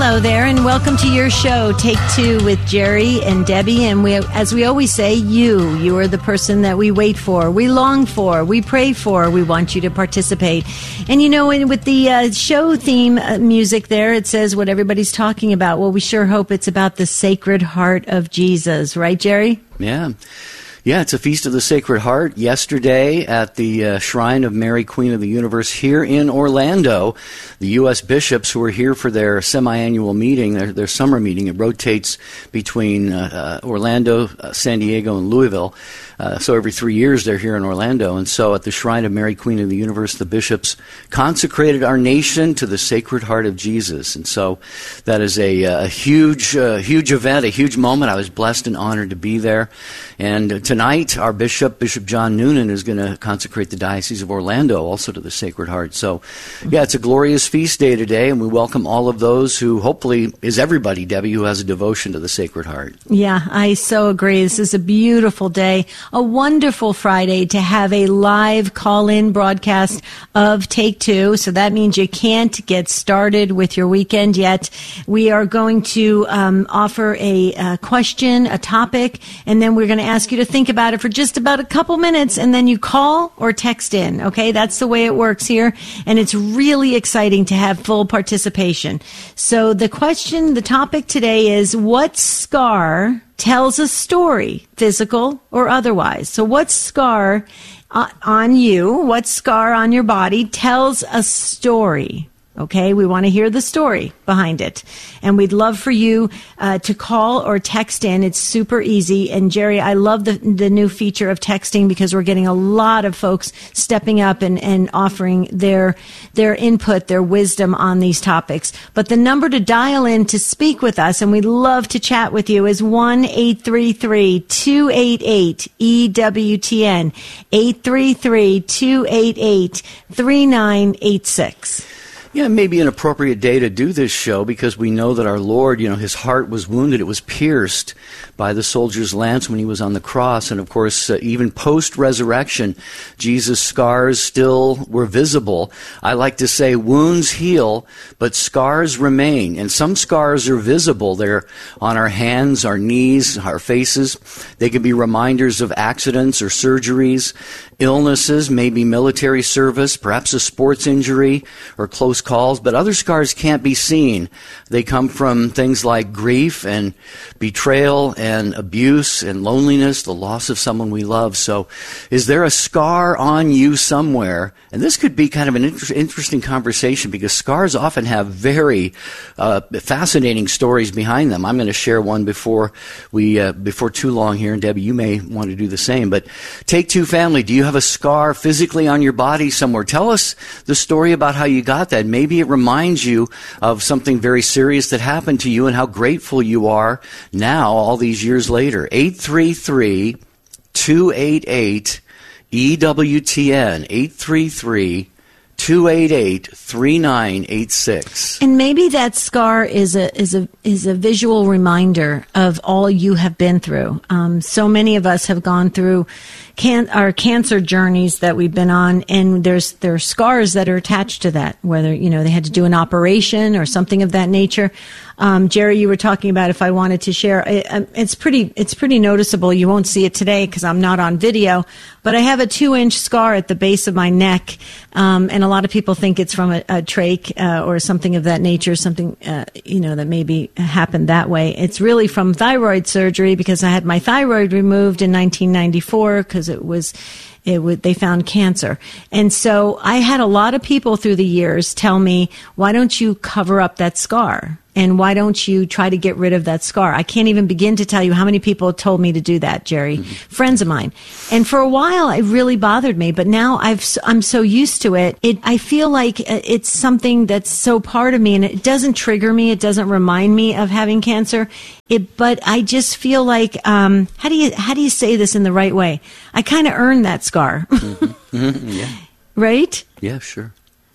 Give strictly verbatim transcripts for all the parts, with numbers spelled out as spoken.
Hello there, and welcome to your show, Take Two with Jerry and Debbie. And we, as we always say, you, you are the person that we wait for, we long for, we pray for. We want you to participate. And you know, with the uh, show theme uh, music there, it says what everybody's talking about. Well, we sure hope it's about the Sacred Heart of Jesus, right, Jerry? Yeah. Yeah, it's a Feast of the Sacred Heart. Yesterday at the uh, Shrine of Mary, Queen of the Universe here in Orlando, the U S bishops who are here for their semi-annual meeting, their, their summer meeting, it rotates between uh, uh, Orlando, uh, San Diego, and Louisville. Uh, so every three years they're here in Orlando. And so at the Shrine of Mary, Queen of the Universe, the bishops consecrated our nation to the Sacred Heart of Jesus. And so that is a, a huge, uh, huge event, a huge moment. I was blessed and honored to be there. And uh, tonight, our bishop, Bishop John Noonan, is going to consecrate the Diocese of Orlando also to the Sacred Heart. So, yeah, it's a glorious feast day today, and we welcome all of those who hopefully is everybody, Debbie, who has a devotion to the Sacred Heart. Yeah, I so agree. This is a beautiful day, a wonderful Friday to have a live call-in broadcast of Take Two. So that means you can't get started with your weekend yet. We are going to um, offer a, a question, a topic, and then we're going to ask you to think about it for just about a couple minutes, and then you call or text in, okay? That's the way it works here, and it's really exciting to have full participation. So the question, the topic today is, what scar tells a story, physical or otherwise? So what scar uh, on you, what scar on your body tells a story? Okay, we want to hear the story behind it. And we'd love for you uh, to call or text in. It's super easy. And Jerry, I love the the new feature of texting because we're getting a lot of folks stepping up and, and offering their their input, their wisdom on these topics. But the number to dial in to speak with us, and we'd love to chat with you, is one eight three three, two eight eight, E W T N, eight three three, two eight eight, three nine eight six. Yeah, maybe an appropriate day to do this show because we know that our Lord, you know, his heart was wounded. It was pierced by the soldier's lance when he was on the cross. And, of course, uh, even post-resurrection, Jesus' scars still were visible. I like to say wounds heal, but scars remain. And some scars are visible. They're on our hands, our knees, our faces. They can be reminders of accidents or surgeries, illnesses, maybe military service, perhaps a sports injury or close calls, but other scars can't be seen. They come from things like grief and betrayal and abuse and loneliness, the loss of someone we love. So is there a scar on you somewhere? And this could be kind of an inter- interesting conversation because scars often have very uh, fascinating stories behind them. I'm going to share one before we uh, before too long here, and Debbie, you may want to do the same. But Take Two family, do you have a scar physically on your body somewhere? Tell us the story about how you got that. Maybe it reminds you of something very serious that happened to you and how grateful you are now, all these years later. eight three three, two eight eight, E W T N, eight three three, two eight eight, three nine eight six. And maybe that scar is a is a is a visual reminder of all you have been through. Um, so many of us have gone through can, our cancer journeys that we've been on, and there's there are scars that are attached to that. Whether you know they had to do an operation or something of that nature. Um, Jerry, you were talking about if I wanted to share. It, it's pretty it's pretty noticeable. You won't see it today because I'm not on video, but I have a two inch scar at the base of my neck, um, and a lot of people think it's from a, a trach uh, or something of that nature, something uh, you know that maybe happened that way. It's really from thyroid surgery because I had my thyroid removed in nineteen ninety-four because it was. It would, they found cancer. And so I had a lot of people through the years tell me, why don't you cover up that scar? And why don't you try to get rid of that scar? I can't even begin to tell you how many people told me to do that, Jerry, mm-hmm. friends of mine. And for a while, it really bothered me. But now I've, I'm so used to it. It, I feel like it's something that's so part of me, and it doesn't trigger me. It doesn't remind me of having cancer. It, but I just feel like, um, how do you, how do you say this in the right way? I kind of earned that scar. mm-hmm. Mm-hmm. Yeah. Right? Yeah, sure.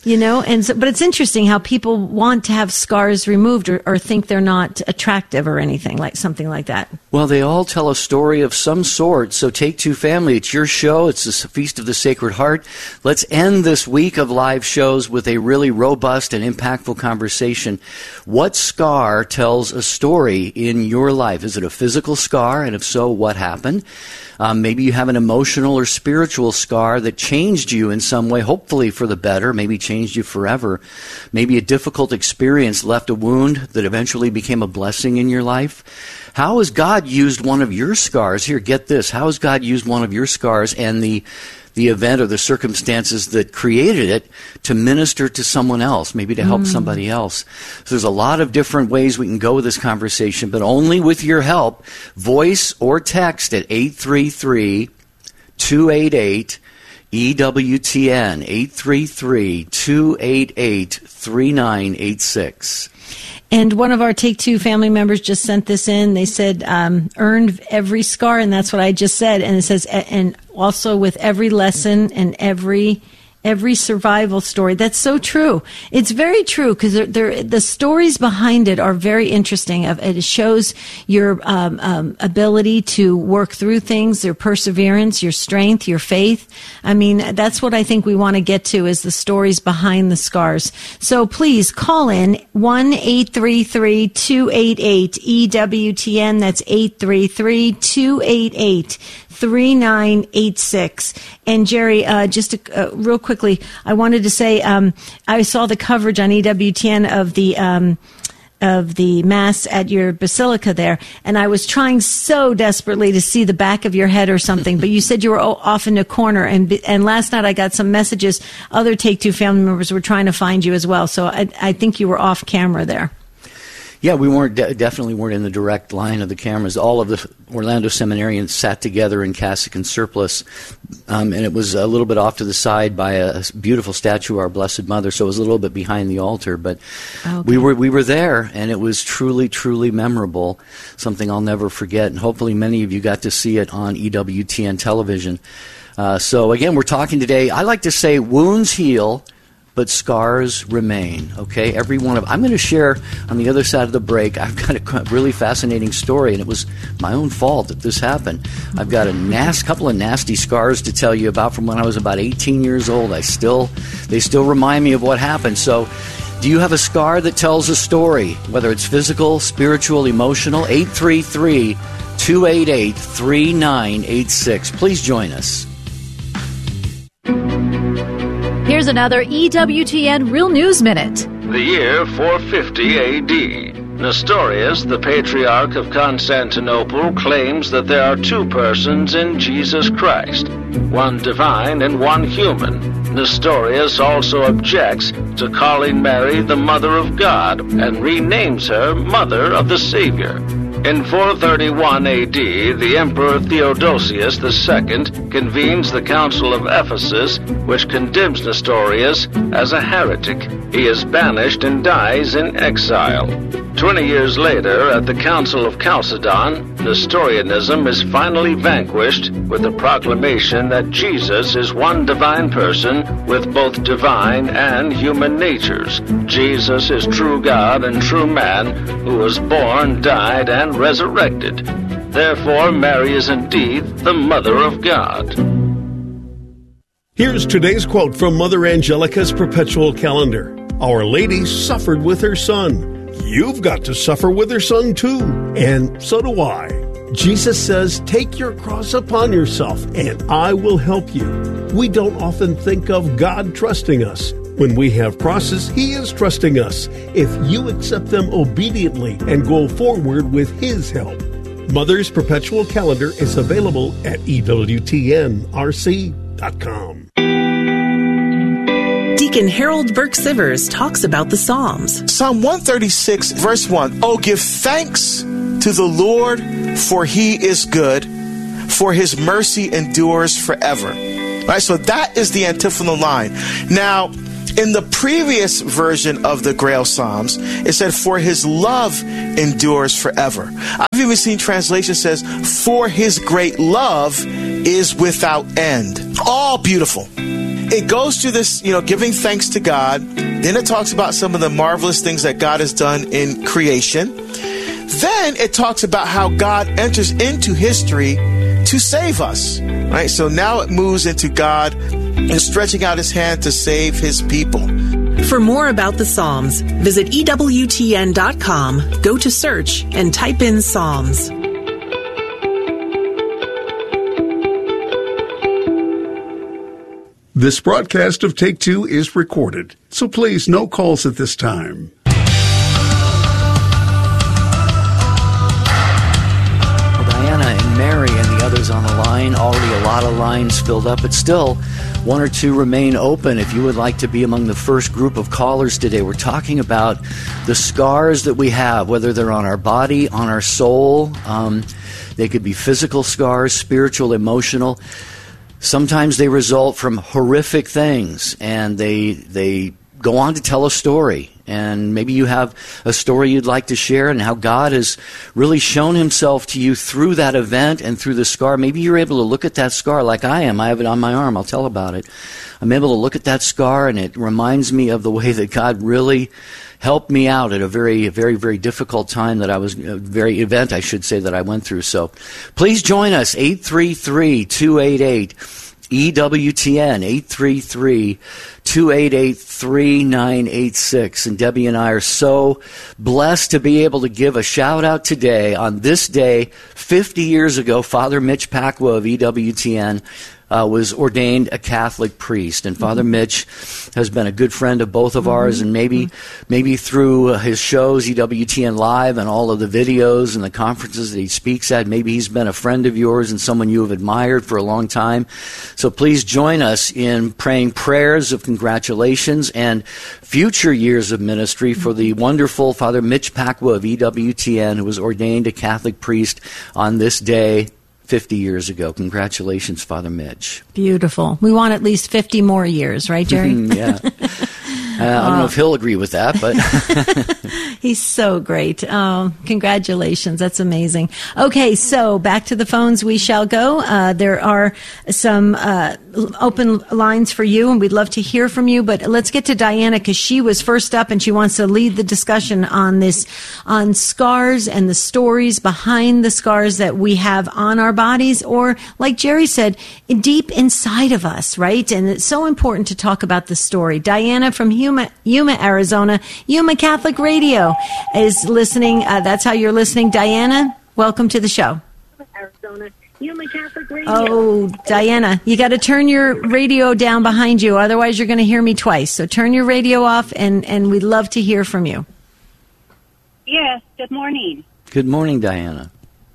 You know, and so, but it's interesting how people want to have scars removed or, or think they're not attractive or anything, like something like that. Well, they all tell a story of some sort. So Take Two Family, it's your show. It's the Feast of the Sacred Heart. Let's end this week of live shows with a really robust and impactful conversation. What scar tells a story in your life? Is it a physical scar? And if so, what happened? Um, maybe you have an emotional or spiritual scar that changed you in some way, hopefully for the better, maybe changed you forever. Maybe a difficult experience left a wound that eventually became a blessing in your life. How has God used one of your scars? Here, get this. How has God used one of your scars and the the event or the circumstances that created it to minister to someone else, maybe to help mm. somebody else? So there's a lot of different ways we can go with this conversation, but only with your help. Voice or text at eight three three, two eight eight, E W T N, eight three three, two eight eight, three nine eight six. And one of our Take Two family members just sent this in. They said, um, earned every scar, and that's what I just said. And it says, and also with every lesson and every every survival story. That's so true. It's very true because the stories behind it are very interesting. It shows your um, um, ability to work through things, your perseverance, your strength, your faith. I mean, that's what I think we want to get to is the stories behind the scars. So please call in one eight three three, two eight eight, E W T N. That's eight three three, two eight eight, three nine eight six. And Jerry, uh, just uh, real quickly, I wanted to say um, I saw the coverage on E W T N of the um, of the Mass at your basilica there, and I was trying so desperately to see the back of your head or something, but you said you were off in a corner, and and last night I got some messages. Other Take Two family members were trying to find you as well, so I, I think you were off camera there. Yeah, we weren't de- definitely weren't in the direct line of the cameras. All of the Orlando seminarians sat together in cassock and surplice, um, and it was a little bit off to the side by a beautiful statue of our Blessed Mother, so it was a little bit behind the altar. But okay. we were we were there, and it was truly, truly memorable, something I'll never forget. And hopefully many of you got to see it on E W T N television. Uh, so again, we're talking today, I like to say wounds heal, but scars remain, okay? Every one of I'm going to share on the other side of the break. I've got a really fascinating story, and it was my own fault that this happened. I've got a nas- couple of nasty scars to tell you about from when I was about eighteen years old. I still, they still remind me of what happened. So, do you have a scar that tells a story, whether it's physical, spiritual, emotional? eight three three, two eight eight, three nine eight six. Please join us. Here's another E W T N Real News Minute. The year four fifty A D. Nestorius, the Patriarch of Constantinople, claims that there are two persons in Jesus Christ, one divine and one human. Nestorius also objects to calling Mary the Mother of God and renames her Mother of the Savior. In four thirty-one A D, the Emperor Theodosius the Second convenes the Council of Ephesus, which condemns Nestorius as a heretic. He is banished and dies in exile. Twenty years later, at the Council of Chalcedon, Nestorianism is finally vanquished with the proclamation that Jesus is one divine person with both divine and human natures. Jesus is true God and true man who was born, died, and resurrected. Therefore, Mary is indeed the Mother of God. Here's today's quote from Mother Angelica's perpetual calendar. Our Lady suffered with her son. You've got to suffer with her son too, and so do I. Jesus says, take your cross upon yourself, and I will help you. We don't often think of God trusting us. When we have crosses, He is trusting us, if you accept them obediently and go forward with His help. Mother's Perpetual Calendar is available at E W T N R C dot com. Deacon Harold Burke Sivers talks about the Psalms. Psalm one thirty-six, verse one. Oh, give thanks to the Lord, for He is good, for His mercy endures forever. All right, so that is the antiphonal line. Now, in the previous version of the Grail Psalms, it said, for His love endures forever. I've even seen translations says, for His great love is without end. All beautiful. it goes through this, you know, giving thanks to God. Then it talks about some of the marvelous things that God has done in creation. Then it talks about how God enters into history to save us, right? So now it moves into God and stretching out his hand to save his people. For more about the Psalms, visit E W T N dot com, go to search, and type in Psalms. This broadcast of Take Two is recorded, so please no calls at this time. Diana and Mary and the others on the line, already a lot of lines filled up, but still one or two remain open if you would like to be among the first group of callers today. We're talking about the scars that we have, whether they're on our body, on our soul. Um, they could be physical scars, spiritual, emotional. Sometimes they result from horrific things, and they they go on to tell a story. And maybe you have a story you'd like to share and how God has really shown himself to you through that event and through the scar. Maybe you're able to look at that scar like I am. I have it on my arm. I'll tell about it. I'm able to look at that scar, and it reminds me of the way that God really helped me out at a very, very, very difficult time that I was, a very event, I should say, that I went through. So please join us, eight three three, two eight eight, E W T N, eight three three, two eight eight, three nine eight six. And Debbie and I are so blessed to be able to give a shout out today on this day, fifty years ago. Father Mitch Pacwa of E W T N Uh, was ordained a Catholic priest, and Father mm-hmm. Mitch has been a good friend of both of mm-hmm. ours, and maybe mm-hmm. maybe through uh, his shows, E W T N Live, and all of the videos and the conferences that he speaks at, maybe he's been a friend of yours and someone you have admired for a long time. So please join us in praying prayers of congratulations and future years of ministry for the wonderful Father Mitch Pacwa of E W T N, who was ordained a Catholic priest on this day fifty years ago. Congratulations, Father Mitch. Beautiful. We want at least fifty more years, right, Jerry? Yeah. Uh, I don't know if he'll agree with that, but he's so great. Oh, congratulations. That's amazing. Okay, so back to the phones we shall go. Uh, there are some uh, open lines for you, and we'd love to hear from you, but let's get to Diana, because she was first up, and she wants to lead the discussion on this, on scars and the stories behind the scars that we have on our bodies, or, like Jerry said, deep inside of us, right? And it's so important to talk about the story. Diana from Yuma, Yuma, Arizona, Yuma Catholic Radio is listening. Uh, that's how you're listening. Diana, welcome to the show. Arizona, Yuma Catholic Radio. Oh, Diana, you got to turn your radio down behind you. Otherwise, you're going to hear me twice. So turn your radio off, and, and we'd love to hear from you. Yes, good morning. Good morning, Diana.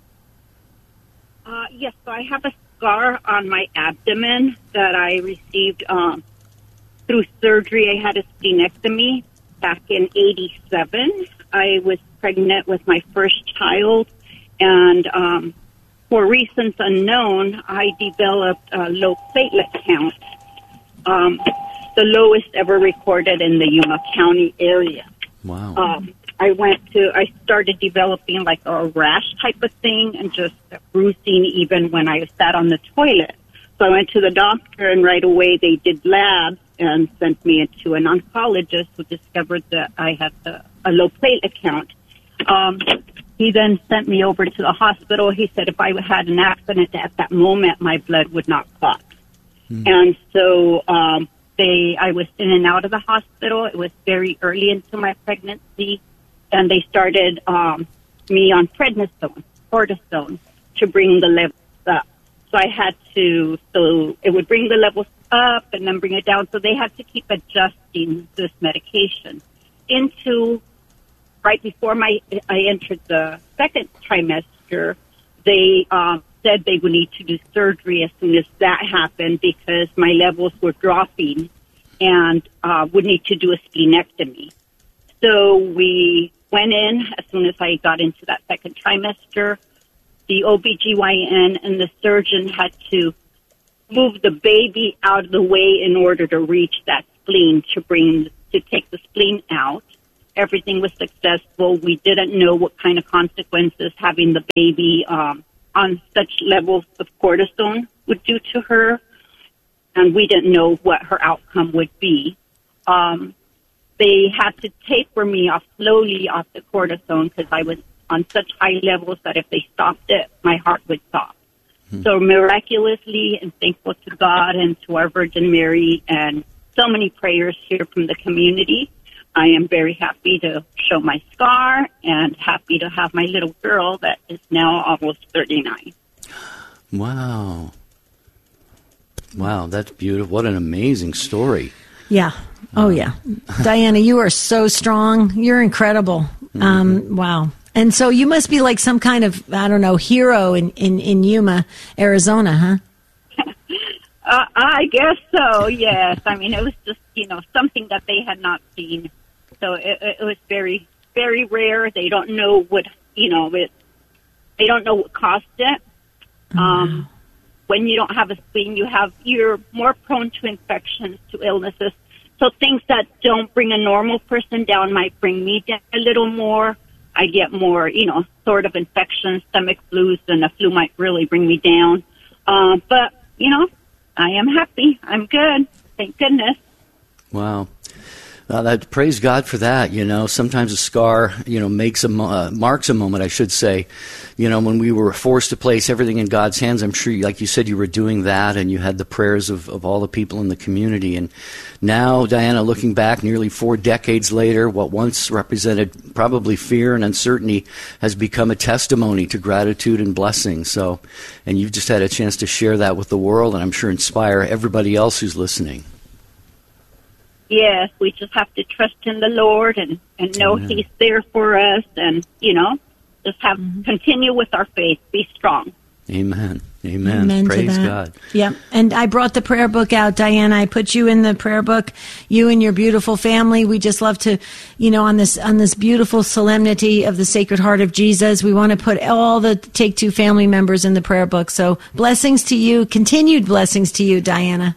Uh, yes, so I have a scar on my abdomen that I received um, through surgery. I had a splenectomy back in eighty-seven. I was pregnant with my first child, and um, for reasons unknown, I developed a low platelet count, um, the lowest ever recorded in the Yuma County area. Wow. Um, I went to, I started developing like a rash type of thing and just bruising even when I sat on the toilet. So I went to the doctor, and right away they did labs and sent me to an oncologist who discovered that I had a, a low platelet count. Um, he then sent me over to the hospital. He said if I had an accident at that moment, my blood would not clot. Mm. And so um, they, I was in and out of the hospital. It was very early into my pregnancy. And they started um, me on prednisone, cortisone, to bring the levels up. So I had to, so it would bring the levels up and then bring it down. So they had to keep adjusting this medication. Into, right before my I entered the second trimester, they um, said they would need to do surgery as soon as that happened because my levels were dropping and uh, would need to do a splenectomy. So we went in as soon as I got into that second trimester. The O B G Y N and the surgeon had to move the baby out of the way in order to reach that spleen to bring, to take the spleen out. Everything was successful. We didn't know what kind of consequences having the baby um, on such levels of cortisone would do to her. and we didn't know what her outcome would be. Um, they had to taper me off slowly off the cortisone because I was on such high levels that if they stopped it, my heart would stop. Hmm. So miraculously, and thankful to God and to our Virgin Mary and so many prayers here from the community, I am very happy to show my scar and happy to have my little girl that is now almost thirty-nine. Wow. Wow, that's beautiful. What an amazing story. Yeah. Oh, yeah. Diana, you are so strong. You're incredible. Mm-hmm. Um, wow. And so you must be like some kind of, I don't know, hero in, in, in Yuma, Arizona, huh? uh, I guess so, yes. I mean, it was just, you know, something that they had not seen. So it, it was very, very rare. They don't know what, you know, it, they don't know what caused it. Um, mm-hmm. When you don't have a spleen, you have, you're more prone to infections, to illnesses. So things that don't bring a normal person down might bring me down a little more. I get more, you know, sort of infections, stomach flus, and the flu might really bring me down. Uh, but, you know, I am happy. I'm good. Thank goodness. Wow. Uh, that, praise God for that. You know, sometimes a scar, you know, makes a uh, marks a moment, I should say. You know, when we were forced to place everything in God's hands, I'm sure, like you said, you were doing that, and you had the prayers of, of all the people in the community. And now, Diana, looking back nearly four decades later, what once represented probably fear and uncertainty has become a testimony to gratitude and blessing. So, and you've just had a chance to share that with the world, and I'm sure inspire everybody else who's listening. Yes, we just have to trust in the Lord and, and know Amen. He's there for us, and, you know, just have mm-hmm. continue with our faith. Be strong. Amen. Amen. Amen. Praise God. Yeah. And I brought the prayer book out, Diana. I put you in the prayer book, you and your beautiful family. We just love to, you know, on this on this beautiful solemnity of the Sacred Heart of Jesus, we want to put all the Take Two family members in the prayer book. So blessings to you, continued blessings to you, Diana.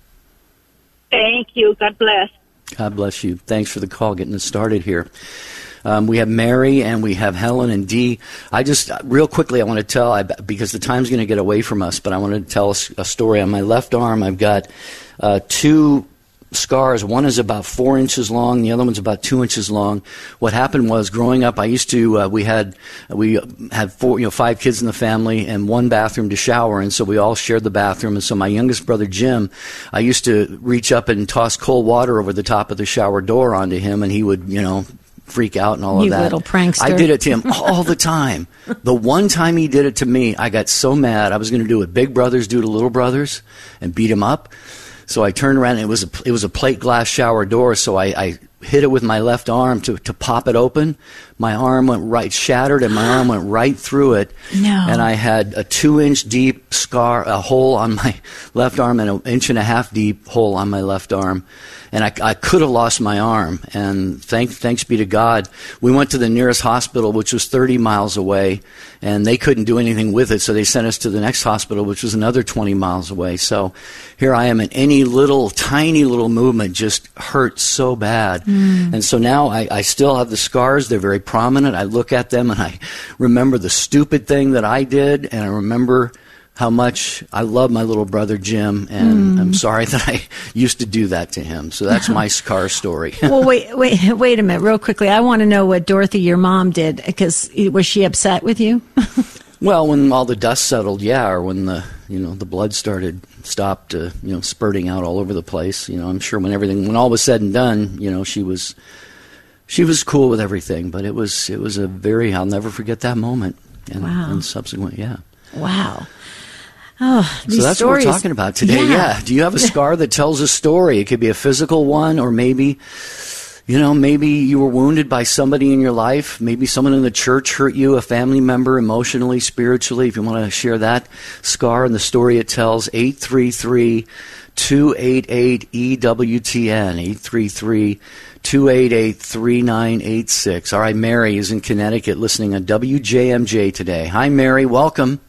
Thank you. God bless. God bless you. Thanks for the call, getting us started here. Um, we have Mary and we have Helen and Dee. I just, real quickly, I want to tell, I, because the time's going to get away from us, but I want to tell a, a story. On my left arm, I've got uh, two scars. One is about four inches long. The other one's about two inches long. What happened was, growing up, I used to, uh, we had, we had four, you know, five kids in the family and one bathroom to shower, and so we all shared the bathroom. And so my youngest brother, Jim, I used to reach up and toss cold water over the top of the shower door onto him, and he would, you know, freak out and all you of that. You little prankster. I did it to him all the time. The one time he did it to me, I got so mad. I was going to do what big brothers do to little brothers and beat him up. So I turned around, and it was a, it was a plate glass shower door, so I, I hit it with my left arm to, to pop it open. My arm went right, shattered, and my arm went right through it. No. And I had a two-inch deep scar, a hole on my left arm, and an inch and a half deep hole on my left arm. And I, I could have lost my arm. And thank, thanks be to God, we went to the nearest hospital, which was thirty miles away, and they couldn't do anything with it, so they sent us to the next hospital, which was another twenty miles away. So here I am, and any little, tiny little movement just hurts so bad. Mm. And so now I, I still have the scars. They're very prominent. I look at them, and I remember the stupid thing that I did, and I remember how much I love my little brother Jim, and mm. I'm sorry that I used to do that to him. So that's my scar story. Well, wait, wait, wait a minute, real quickly. I want to know what Dorothy, your mom, did, because was she upset with you? Well, when all the dust settled, yeah, or when the you know the blood started stopped, uh, you know, spurting out all over the place. You know, I'm sure when everything, when all was said and done, you know, she was she was cool with everything. But it was it was a very, I'll never forget that moment. And, wow. and subsequent, yeah. Wow. Oh, these so that's stories. What we're talking about today. Yeah. yeah. Do you have a scar that tells a story? It could be a physical one, or maybe, you know, maybe you were wounded by somebody in your life. Maybe someone in the church hurt you, a family member, emotionally, spiritually. If you want to share that scar and the story it tells, eight three three, two eight eight, E W T N, eight three three, two eight eight, three nine eight six. All right, Mary is in Connecticut listening on W J M J today. Hi, Mary. Welcome.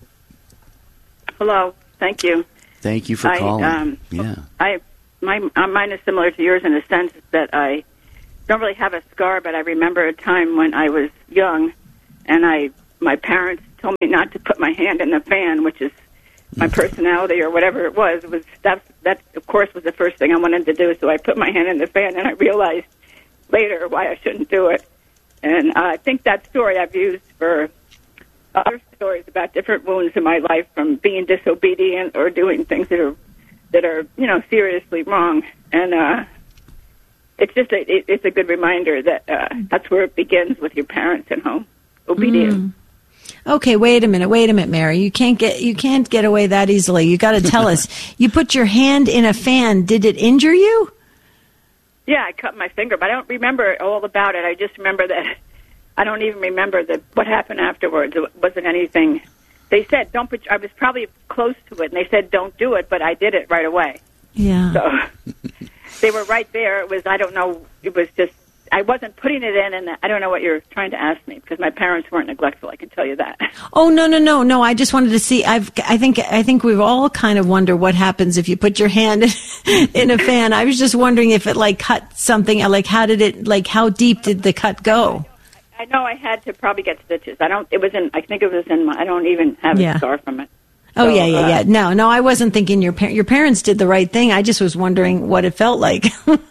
Hello. Thank you. Thank you for I, calling. Um, yeah. I my uh, mine is similar to yours in the sense that I don't really have a scar, but I remember a time when I was young, and I my parents told me not to put my hand in the fan, which is my personality or whatever it was. It was that, that, of course, was the first thing I wanted to do. So I put my hand in the fan, and I realized later why I shouldn't do it. And uh, I think that story I've used for other stories about different wounds in my life, from being disobedient or doing things that are, that are you know, seriously wrong. And uh, it's just a, it, it's a good reminder that uh, that's where it begins, with your parents at home. Obedience. Mm. Okay, wait a minute, wait a minute, Mary. You can't get you can't get away that easily. You got to tell us. You put your hand in a fan. Did it injure you? Yeah, I cut my finger, but I don't remember all about it. I just remember that. I don't even remember that what happened afterwards. It wasn't anything. They said don't put. I was probably close to it, and they said don't do it, but I did it right away. Yeah. So they were right there. It was. I don't know. It was just. I wasn't putting it in, and I don't know what you're trying to ask me, because my parents weren't neglectful. I can tell you that. Oh no, no, no, no! I just wanted to see. I've, I think, I think we've all kind of wonder what happens if you put your hand in a fan. I was just wondering if it like cut something. Like, how did it? Like, how deep did the cut go? I know I had to probably get stitches. I don't. It was in. I think it was in my. I don't even have Yeah. a scar from it. Oh, So, yeah, yeah, uh, yeah. No, no, I wasn't thinking your par- your parents did the right thing. I just was wondering what it felt like.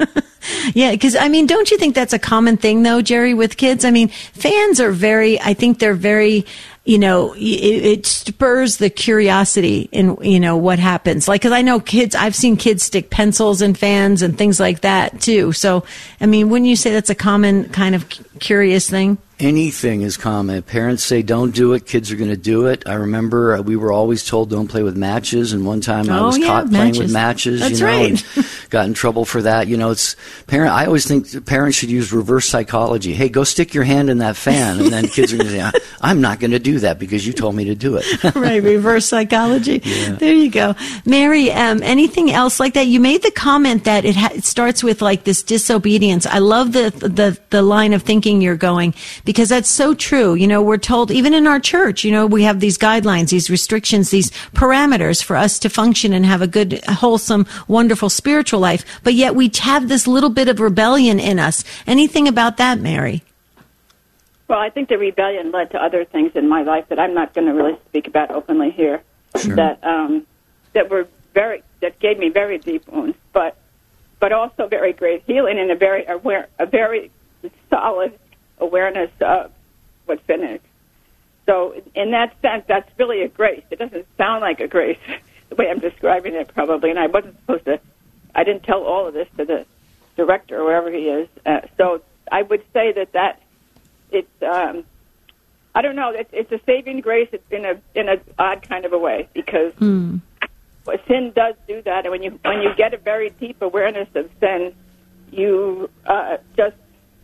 Yeah, because, I mean, don't you think that's a common thing, though, Jerry, with kids? I mean, fans are very, I think they're very, you know, it, it spurs the curiosity in, you know, what happens. Like, because I know kids, I've seen kids stick pencils in fans and things like that, too. So, I mean, wouldn't you say that's a common kind of curious thing? Anything is common. Parents say don't do it, kids are going to do it. I remember uh, we were always told don't play with matches, and one time I Oh, was yeah, caught playing matches. with matches, That's you know, right. and got in trouble for that. You know, it's parent. I always think parents should use reverse psychology. Hey, go stick your hand in that fan, and then kids are going to say, I'm not going to do that because you told me to do it. Right, reverse psychology. Yeah. There you go. Mary, um, anything else like that? You made the comment that it, ha- it starts with like this disobedience. I love the, the, the line of thinking you're going, because that's so true. You know, we're told, even in our church, you know, we have these guidelines, these restrictions, these parameters for us to function and have a good, wholesome, wonderful spiritual life. But yet we have this little bit of rebellion in us. Anything about that, Mary? Well, I think the rebellion led to other things in my life that I'm not going to really speak about openly here. Sure. That um, that were very that gave me very deep wounds, but but also very great healing and a very aware, a very solid awareness of what's in it. So in that sense, that's really a grace. It doesn't sound like a grace the way I'm describing it, probably. And I wasn't supposed to. I didn't tell all of this to the director or wherever he is. Uh, so I would say that that. It's, um, I don't know, it's, it's a saving grace in a in a odd kind of a way, because Mm. sin does do that, and when you when you get a very deep awareness of sin, you uh, just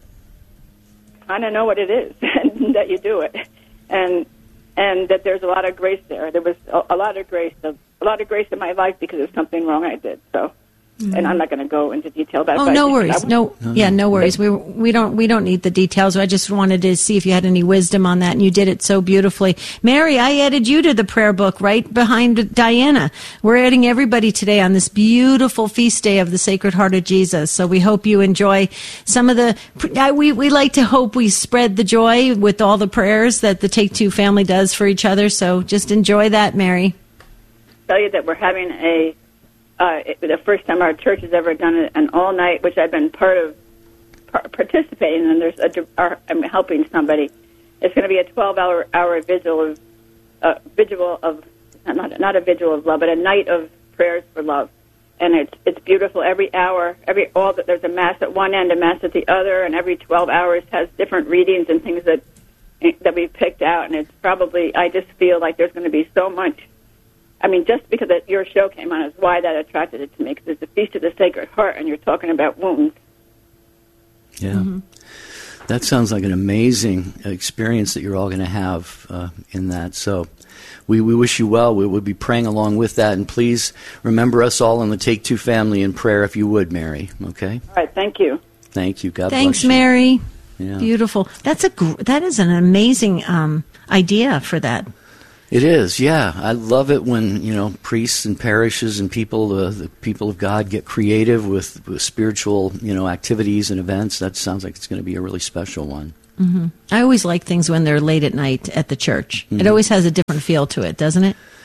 kind of know what it is, and that you do it, and and that there's a lot of grace there. There was a, a lot of grace, of, a lot of grace in my life because of something wrong I did. So. And I'm not going to go into detail about. Oh, no worries. No, yeah, no worries. We we don't we don't need the details. I just wanted to see if you had any wisdom on that, and you did it so beautifully. Mary, I added you to the prayer book right behind Diana. We're adding everybody today on this beautiful feast day of the Sacred Heart of Jesus. So we hope you enjoy some of the. We we like to hope we spread the joy with all the prayers that the Take Two family does for each other. So just enjoy that, Mary. Tell you that we're having a. Uh, it, the first time our church has ever done an all-night, which I've been part of par- participating in. There's a, our, I'm helping somebody. It's going to be a twelve-hour hour vigil of uh, vigil of not not a vigil of love, but a night of prayers for love, and it's it's beautiful. Every hour, every all that there's a mass at one end, a mass at the other, and every twelve hours has different readings and things that that we've picked out. And it's probably I just feel like there's going to be so much. I mean, just because it, your show came on is why that attracted it to me, because it's the Feast of the Sacred Heart, and you're talking about wounds. Yeah. Mm-hmm. That sounds like an amazing experience that you're all going to have uh, in that. So we, we wish you well. We will be praying along with that. And please remember us all in the Take Two family in prayer, if you would, Mary. Okay? All right, thank you. Thank you. God Thanks, bless you. Mary. Yeah. Beautiful. That's a gr- that is an amazing um, idea for that. It is, yeah. I love it when, you know, priests and parishes and people, uh, the people of God, get creative with, with spiritual, you know, activities and events. That sounds like it's going to be a really special one. Mm-hmm. I always like things when they're late at night at the church. Mm-hmm. It always has a different feel to it, doesn't it?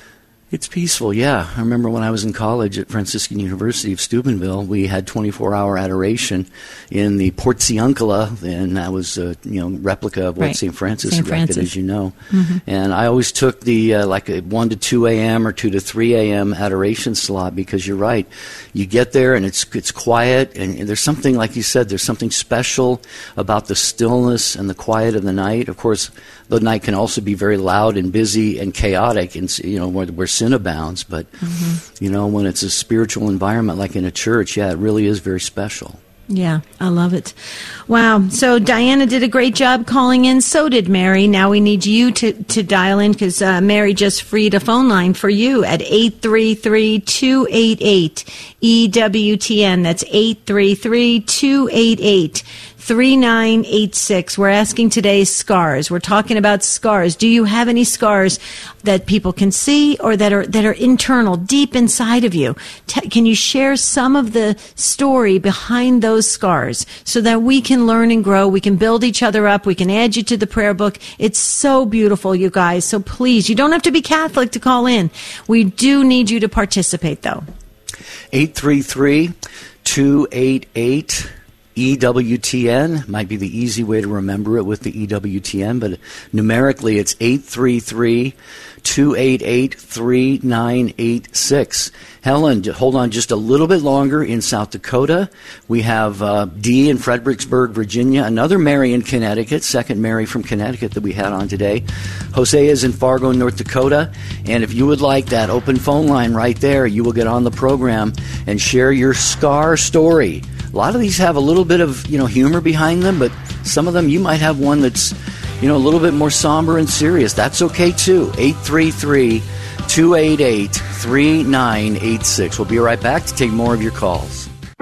It's peaceful, yeah. I remember when I was in college at Franciscan University of Steubenville, we had twenty-four hour adoration in the Portiuncula, and that was a you know replica of what right. Saint Francis Saint erected, Francis. as you know. Mm-hmm. And I always took the uh, like a one to two a.m. or two to three a.m. adoration slot, because you're right. You get there and it's it's quiet, and, and there's something, like you said, there's something special about the stillness and the quiet of the night. Of course, the night can also be very loud and busy and chaotic, and you know where, where sin abounds. But mm-hmm. you know, when it's a spiritual environment like in a church, yeah, it really is very special. Yeah, I love it. Wow. So Diana did a great job calling in. So did Mary. Now we need you to, to dial in, because uh, Mary just freed a phone line for you at eight three three, two eight eight, E W T N. That's eight three three, two eight eight, three nine eight six. We're asking today scars. We're talking about scars. Do you have any scars that people can see, or that are that are internal, deep inside of you? T- can you share some of the story behind those scars, so that we can learn and grow? We can build each other up. We can add you to the prayer book. It's so beautiful, you guys. So please, you don't have to be Catholic to call in. We do need you to participate, though. eight three three, two eight eight, E W T N might be the easy way to remember it with the E W T N, but numerically it's eight three three, two eight eight, three nine eight six. Helen, hold on just a little bit longer in South Dakota. We have uh, Dee in Fredericksburg, Virginia, another Mary in Connecticut, second Mary from Connecticut that we had on today. Jose is in Fargo, North Dakota, and if you would like that open phone line right there, you will get on the program and share your scar story. A lot of these have a little bit of, you know, humor behind them, but some of them you might have one that's, you know, a little bit more somber and serious. That's okay, too. eight three three, two eight eight, three nine eight six. We'll be right back to take more of your calls.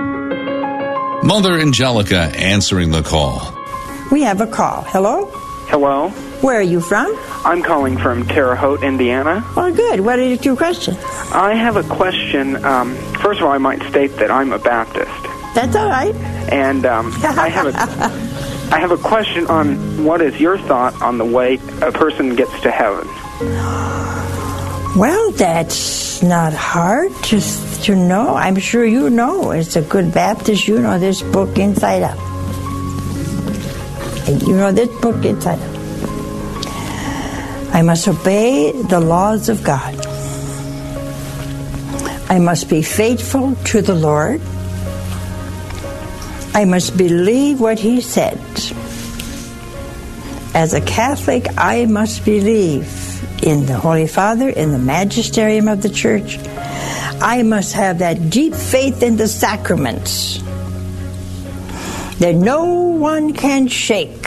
Mother Angelica answering the call. We have a call. Hello? Hello? Where are you from? I'm calling from Terre Haute, Indiana. Well, good. What are your two questions? I have a question. Um, first of all, I might state that I'm a Baptist. That's all right. And um, I have a I have a question on what is your thought on the way a person gets to heaven? Well, that's not hard to, to know. I'm sure you know. As a good Baptist, you know this book inside out. And you know this book inside out. I must obey the laws of God. I must be faithful to the Lord. I must believe what He said. As a Catholic, I must believe in the Holy Father, in the magisterium of the Church. I must have that deep faith in the sacraments that no one can shake.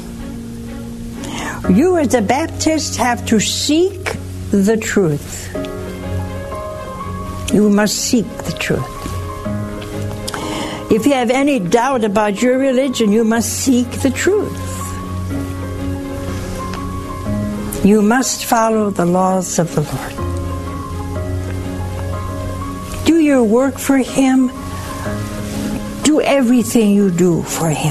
You as a Baptist have to seek the truth. You must seek the truth. If you have any doubt about your religion, you must seek the truth. You must follow the laws of the Lord. Do your work for Him. Do everything you do for Him.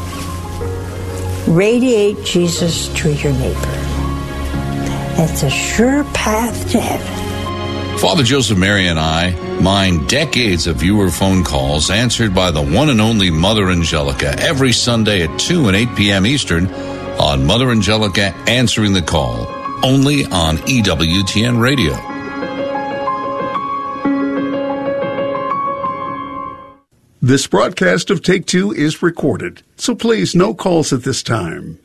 Radiate Jesus to your neighbor. That's a sure path to heaven. Father Joseph Mary and I mine decades of viewer phone calls answered by the one and only Mother Angelica every Sunday at two and eight p.m. Eastern on Mother Angelica Answering the Call, only on E W T N Radio. This broadcast of Take Two is recorded, so please no calls at this time.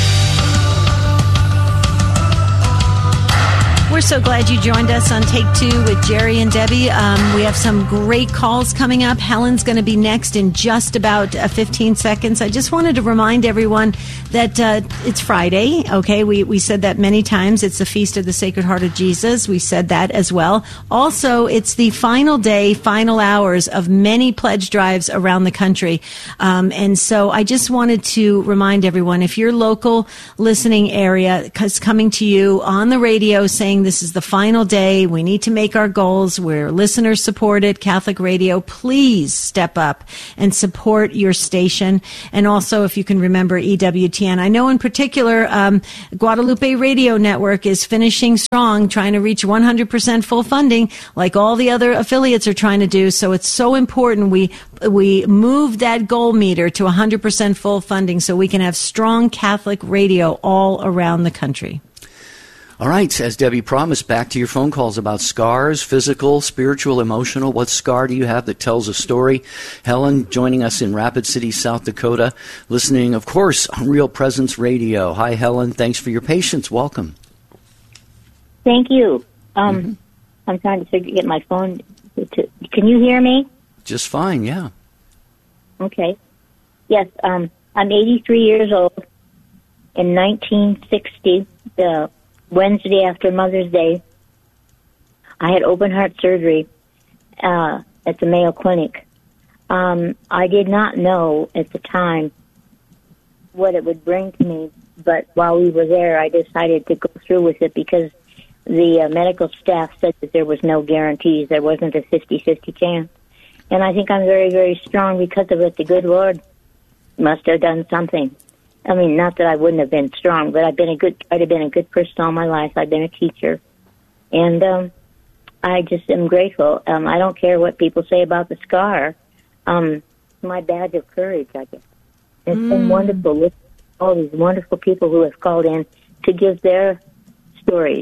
We're so glad you joined us on Take Two with Jerry and Debbie. Um, we have some great calls coming up. Helen's going to be next in just about uh, fifteen seconds. I just wanted to remind everyone that uh, it's Friday, okay? We, we said that many times. It's the Feast of the Sacred Heart of Jesus. We said that as well. Also, it's the final day, final hours of many pledge drives around the country. Um, and so I just wanted to remind everyone, if your local listening area is coming to you on the radio saying This is the final day. We need to make our goals. We're listener-supported Catholic radio. Please step up and support your station. And also, if you can remember E W T N. I know in particular, um, Guadalupe Radio Network is finishing strong, trying to reach one hundred percent full funding, like all the other affiliates are trying to do. So it's so important we we move that goal meter to one hundred percent full funding so we can have strong Catholic radio all around the country. All right, as Debbie promised, back to your phone calls about scars, physical, spiritual, emotional. What scar do you have that tells a story? Helen joining us in Rapid City, South Dakota, listening, of course, on Real Presence Radio. Hi, Helen. Thanks for your patience. Welcome. Thank you. Um, mm-hmm. I'm trying to figure, get my phone. To, can you hear me? Just fine, yeah. Okay. Yes, um, I'm eighty-three years old. In nineteen sixty, the Wednesday after Mother's Day, I had open heart surgery uh, at the Mayo Clinic. Um, I did not know at the time what it would bring to me, but while we were there, I decided to go through with it because the uh, medical staff said that there was no guarantees. There wasn't a fifty-fifty chance. And I think I'm very, very strong because of it. The good Lord must have done something. I mean, not that I wouldn't have been strong, but I've been a good, I'd have been a good person all my life. I've been a teacher. And um, I just am grateful. Um, I don't care what people say about the scar. Um, my badge of courage, I guess. It's mm. been wonderful with all these wonderful people who have called in to give their stories.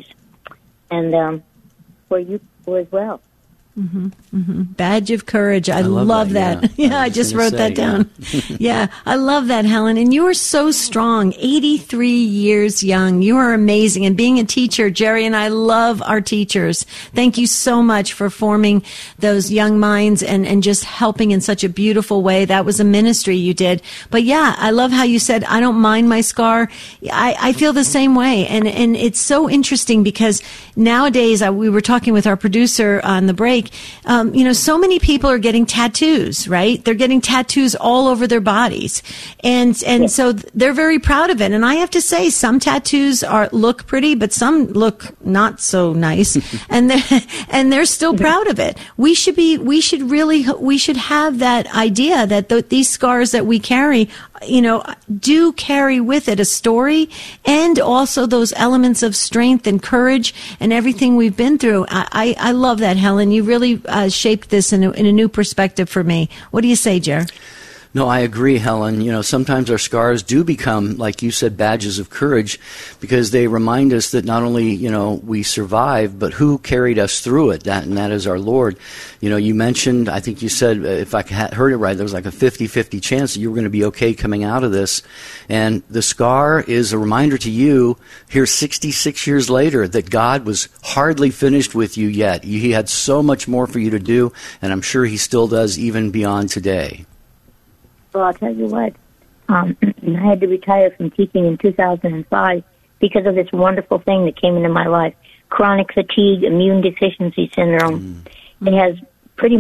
And um, for you people as well. Mm-hmm, mm-hmm. Badge of courage. I, I love, love that. that. Yeah, yeah I, I just wrote say, that down. Yeah. Yeah, I love that, Helen. And you are so strong, eighty-three years young. You are amazing. And being a teacher, Jerry and I love our teachers. Thank you so much for forming those young minds and, and just helping in such a beautiful way. That was a ministry you did. But yeah, I love how you said, I don't mind my scar. I, I feel the same way. And, and it's so interesting because nowadays, I, we were talking with our producer on the break. Um, you know, so many people are getting tattoos, right? They're getting tattoos all over their bodies. And, and yeah. so they're very proud of it. And I have to say, some tattoos are, look pretty, but some look not so nice. and they're, and they're still proud of it. We should be, we should really, we should have that idea that th- these scars that we carry, you know, do carry with it a story and also those elements of strength and courage and everything we've been through. I, I, I love that, Helen. You really uh, shaped this in a, in a new perspective for me. What do you say, Jer? No, I agree, Helen. You know, sometimes our scars do become, like you said, badges of courage because they remind us that not only, you know, we survived, but who carried us through it, that, and that is our Lord. You know, you mentioned, I think you said, if I heard it right, there was like a fifty-fifty chance that you were going to be okay coming out of this. And the scar is a reminder to you here sixty-six years later that God was hardly finished with you yet. He had so much more for you to do, and I'm sure He still does even beyond today. Well, I'll tell you what, um, I had to retire from teaching in two thousand five because of this wonderful thing that came into my life, chronic fatigue immune deficiency syndrome. Mm. It has pretty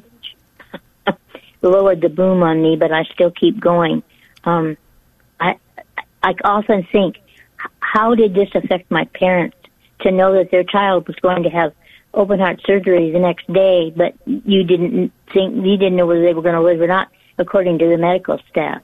much lowered the boom on me, but I still keep going. Um, I, I often think, how did this affect my parents to know that their child was going to have open heart surgery the next day, but you didn't think, you didn't know whether they were going to live or not, according to the medical staff.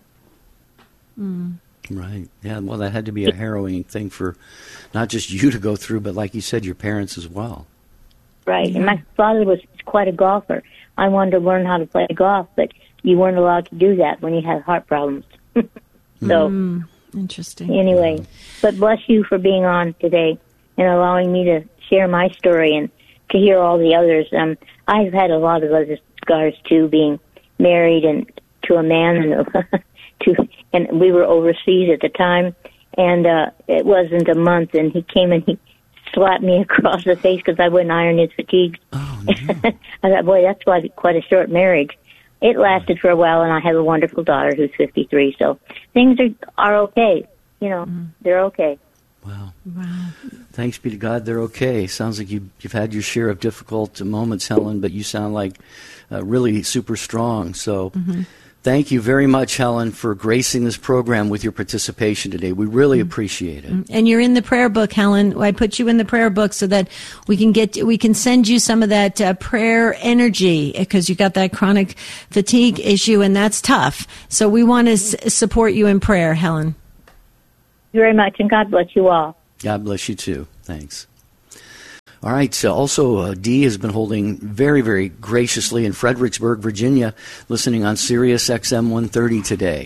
Mm. Right. Yeah, well, that had to be a harrowing thing for not just you to go through, but like you said, your parents as well. Right. Yeah. And my father was quite a golfer. I wanted to learn how to play golf, but you weren't allowed to do that when you had heart problems. so, mm. Interesting. Anyway, but bless you for being on today and allowing me to share my story and to hear all the others. Um, I've had a lot of other scars, too, being married and to a man, and to, and we were overseas at the time, and uh, it wasn't a month, and he came and he slapped me across the face because I wouldn't iron his fatigues. Oh, no. I thought, boy, that's quite, quite a short marriage. It lasted for a while, and I have a wonderful daughter who's fifty-three, so things are are okay. You know, mm. they're okay. Wow. Wow. Thanks be to God, they're okay. Sounds like you, you've had your share of difficult moments, Helen, but you sound like uh, really super strong. So mm-hmm. Thank you very much, Helen, for gracing this program with your participation today. We really appreciate it. And you're in the prayer book, Helen. I put you in the prayer book so that we can get, we can send you some of that uh, prayer energy, because you got that chronic fatigue issue, and that's tough. So we want to s- support you in prayer, Helen. Thank you very much, and God bless you all. God bless you too. Thanks. All right. So also, uh, Dee has been holding very, very graciously in Fredericksburg, Virginia, listening on Sirius X M one thirty today.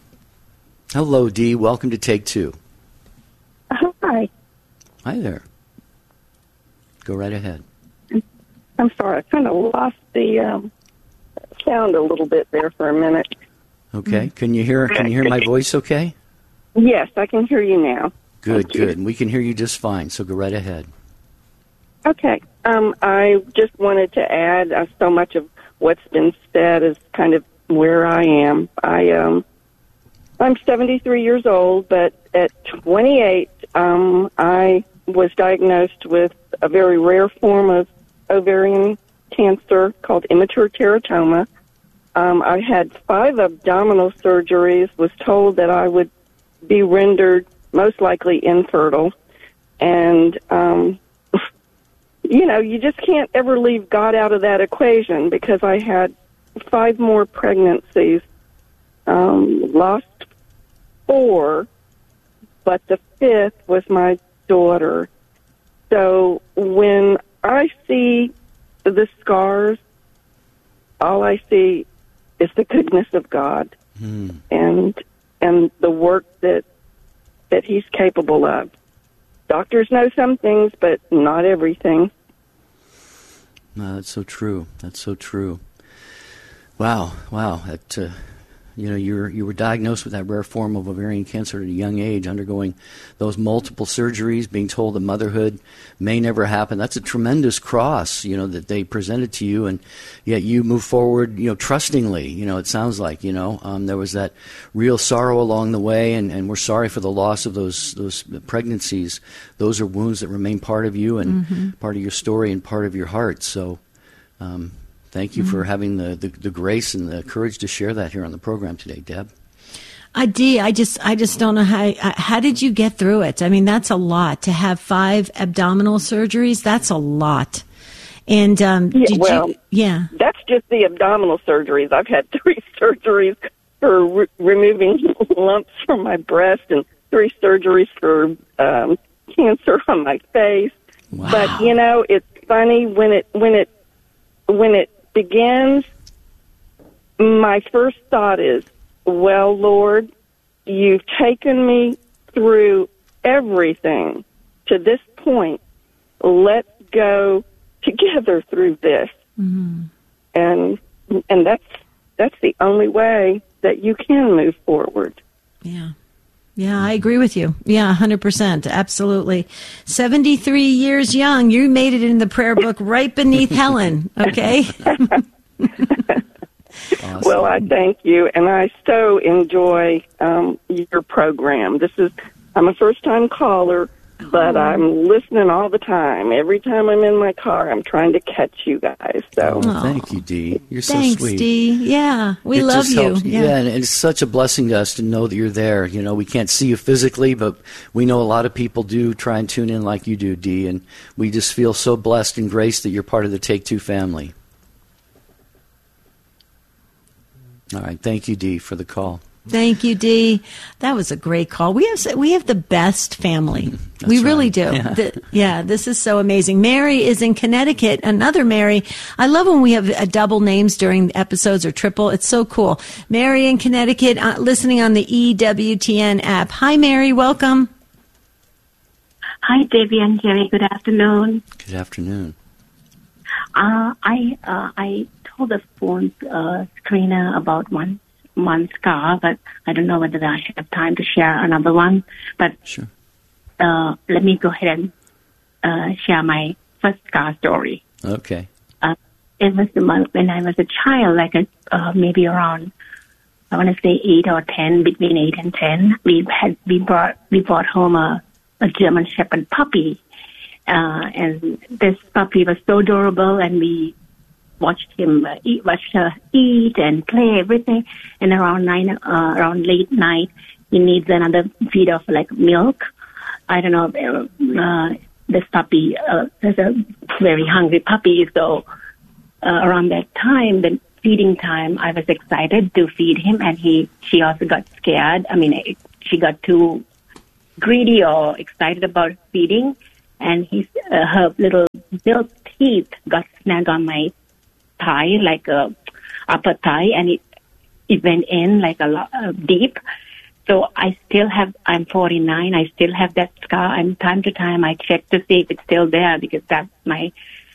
Hello, Dee. Welcome to Take Two. Hi. Hi there. Go right ahead. I'm sorry. I kind of lost the um, sound a little bit there for a minute. Okay. Can you hear? Can you hear my voice? Okay. Yes, I can hear you now. Good. Good. And we can hear you just fine. So go right ahead. Okay. Um, I just wanted to add uh, so much of what's been said is kind of where I am. I um, I'm seventy-three years old, but at twenty-eight, um, I was diagnosed with a very rare form of ovarian cancer called immature teratoma. Um, I had five abdominal surgeries, was told that I would be rendered most likely infertile, and um, you know, you just can't ever leave God out of that equation, because I had five more pregnancies, um, lost four, but the fifth was my daughter. So when I see the scars, all I see is the goodness of God mm. and and the work that that He's capable of. Doctors know some things, but not everything. No, that's so true. That's so true. Wow, wow. That, uh, you know, you were, you were diagnosed with that rare form of ovarian cancer at a young age, undergoing those multiple surgeries, being told that motherhood may never happen. That's a tremendous cross, you know, that they presented to you, and yet you move forward, you know, trustingly. You know, it sounds like, you know, um, there was that real sorrow along the way, and, and we're sorry for the loss of those those pregnancies. Those are wounds that remain part of you and Mm-hmm. part of your story and part of your heart. So, um, thank you Mm-hmm. for having the, the, the grace and the courage to share that here on the program today, Deb. Uh, Dee, I just, I just don't know how, how did you get through it? I mean, that's a lot to have five abdominal surgeries. That's a lot. And, um, Yeah, did well, you, yeah. That's just the abdominal surgeries. I've had three surgeries for re- removing lumps from my breast and three surgeries for um, cancer on my face. Wow. But you know, it's funny when it when it when it begins. My first thought is, well, Lord, you've taken me through everything to this point. Let's go together through this. Mm-hmm. And and that's that's the only way that you can move forward. Yeah. Yeah, I agree with you. Yeah, one hundred percent. Absolutely. seventy-three years young. You made it in the prayer book right beneath Helen. Okay? Awesome. Well, I thank you, and I so enjoy um, your program. This is I'm a first-time caller, but Oh. I'm listening all the time. Every time I'm in my car, I'm trying to catch you guys. So Oh, thank you, Dee. You're so Thanks, sweet. Dee. Yeah, we It love just you. helps- Yeah. yeah, and it's such a blessing to us to know that you're there. You know, we can't see you physically, but we know a lot of people do try and tune in like you do, Dee, and we just feel so blessed and graced that you're part of the Take Two family. All right, thank you, Dee, for the call. Thank you, Dee. That was a great call. We have we have the best family. We really right. do. Yeah. The- yeah, this is so amazing. Mary is in Connecticut. Another Mary. I love when we have a double names during episodes or triple. It's so cool. Mary in Connecticut, uh, listening on the E W T N app. Hi, Mary. Welcome. Hi, Debbie and Jerry. Good afternoon. Good afternoon. Uh, I uh, I told the phone uh, screener about one one scar, but I don't know whether I have time to share another one. But sure. uh, let me go ahead and uh, share my first scar story. Okay. Uh, it was the month when I was a child, like a, uh, maybe around I want to say eight or ten, between eight and ten. We had we brought we brought home a, a German Shepherd puppy. Uh, and this puppy was so adorable, and we watched him uh, eat, watched her eat and play everything. And around nine, uh, around late night, he needs another feed of like milk. I don't know. Uh, this puppy uh, is a very hungry puppy, so uh, around that time, the feeding time, I was excited to feed him, and he she also got scared. I mean, it, she got too greedy or excited about feeding, and he uh, her little milk teeth got snagged on my thigh, like a upper thigh, and it it went in like a lot uh, deep. So I still have, I'm forty-nine, I still have that scar, and time to time I check to see if it's still there, because that's my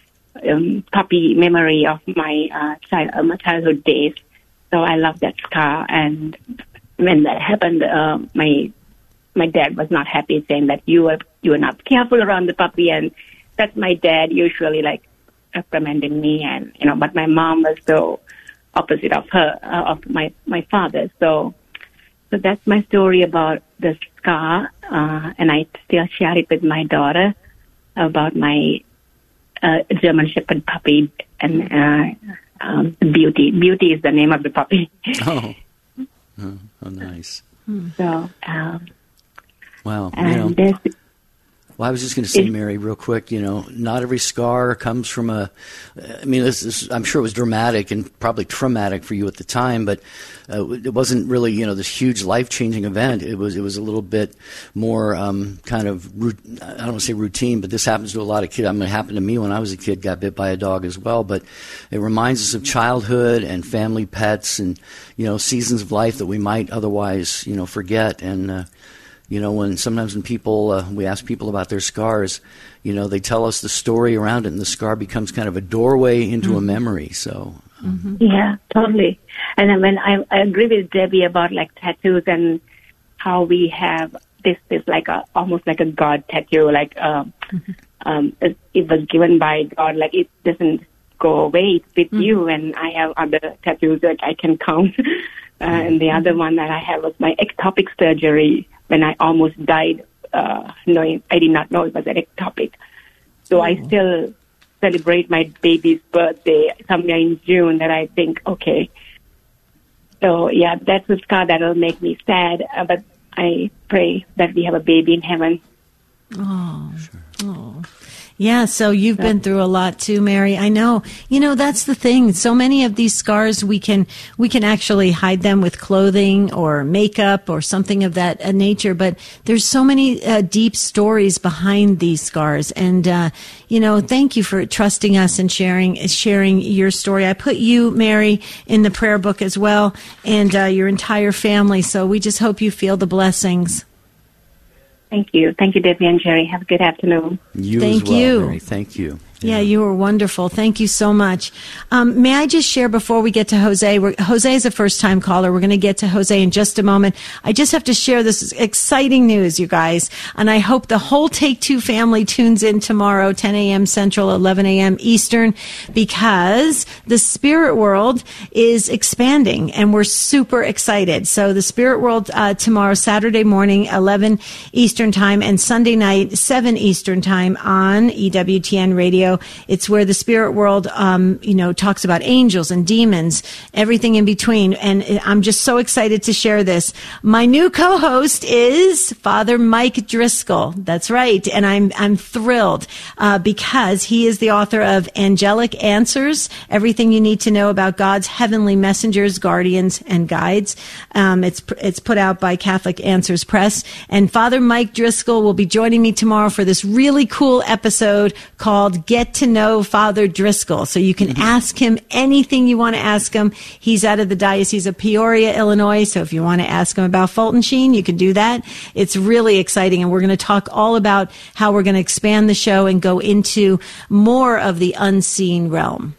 um, puppy memory of my, uh, child, uh, my childhood days. So I love that scar, and when that happened, uh, my my dad was not happy, saying that you were you were not careful around the puppy, and that's my dad usually like reprimanding me, and you know, but my mom was so opposite of her, uh, of my my father, so. So that's my story about the scar, uh, and I still share it with my daughter about my uh, German Shepherd puppy, and uh, um, Beauty. Beauty is the name of the puppy. Oh, oh, oh nice. So, um, wow. And you know, there's, well, I was just going to say, Mary, real quick, you know, not every scar comes from a, I mean, this is, I'm sure it was dramatic and probably traumatic for you at the time, but uh, it wasn't really, you know, this huge life-changing event. It was, it was a little bit more um, kind of, I don't want to say routine, but this happens to a lot of kids. I mean, it happened to me when I was a kid, got bit by a dog as well, but it reminds us of childhood and family pets and, you know, seasons of life that we might otherwise, you know, forget. And, uh, You know, when sometimes when people, uh, we ask people about their scars, you know, they tell us the story around it, and the scar becomes kind of a doorway into mm-hmm. a memory. So, um. mm-hmm. yeah, totally. And I mean, I, I agree with Debbie about like tattoos and how we have this, this like a, almost like a God tattoo, like, um, mm-hmm. um, it, it was given by God, like it doesn't go away, it's with mm-hmm. you. And I have other tattoos that I can count. uh, and the other one that I have was my ectopic surgery, when I almost died, uh, knowing I did not know it was an ectopic. So oh. I still celebrate my baby's birthday somewhere in June, that I think, okay. So, yeah, that's a scar that will make me sad, uh, but I pray that we have a baby in heaven. Oh, sure. Oh. Yeah, so you've been through a lot too, Mary. I know. You know, that's the thing. So many of these scars, we can we can actually hide them with clothing or makeup or something of that uh, nature. But there's so many uh, deep stories behind these scars. And, uh, you know, thank you for trusting us and sharing sharing your story. I put you, Mary, in the prayer book as well, and uh, your entire family. So we just hope you feel the blessings. Thank you. Thank you, Debbie and Jerry. Have a good afternoon. You Thank as well, you. Mary. Thank you. Yeah, you were wonderful. Thank you so much. Um, may I just share before we get to Jose? We're, Jose is a first-time caller. We're going to get to Jose in just a moment. I just have to share this exciting news, you guys, and I hope the whole Take Two family tunes in tomorrow, ten a.m. Central, eleven a.m. Eastern, because the Spirit World is expanding, and we're super excited. So the Spirit World uh, tomorrow, Saturday morning, eleven Eastern Time, and Sunday night, seven Eastern Time on E W T N Radio. It's where the spirit world, um, you know, talks about angels and demons, everything in between. And I'm just so excited to share this. My new co-host is Father Mike Driscoll. That's right. And I'm, I'm thrilled, uh, because he is the author of Angelic Answers, everything you need to know about God's heavenly messengers, guardians, and guides. Um, it's, it's put out by Catholic Answers Press. And Father Mike Driscoll will be joining me tomorrow for this really cool episode called Get to Know Father Driscoll. So you can mm-hmm. ask him anything you want to ask him. He's out of the Diocese of Peoria, Illinois. So if you want to ask him about Fulton Sheen, you can do that. It's really exciting. And we're going to talk all about how we're going to expand the show and go into more of the unseen realm.